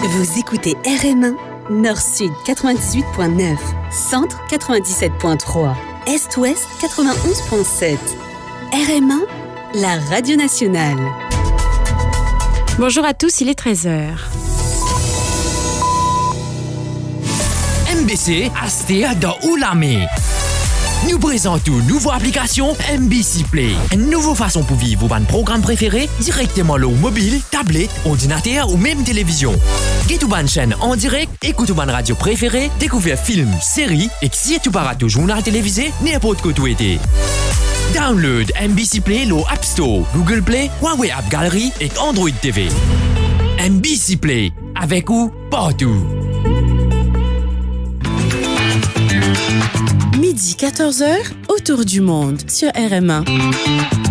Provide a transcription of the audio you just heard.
Vous écoutez RM1, Nord-Sud 98.9, Centre 97.3, Est-Ouest 91.7. RM1, la radio nationale. Bonjour à tous, il est 13h. MBC Astea dans Oulame. Nous présentons une nouvelle application MBC Play. Une nouvelle façon pour vivre vos programmes préférés directement sur mobile, tablette, ordinateur ou même télévision. Get une chaîne en direct, écoute une radio préférée, découvrir films, séries et si tu pars au journal télévisé, n'importe quoi tu étais. Download MBC Play sur App Store, Google Play, Huawei App Gallery et Android TV. MBC Play, avec vous, partout. Midi 14h, autour du monde sur RM1.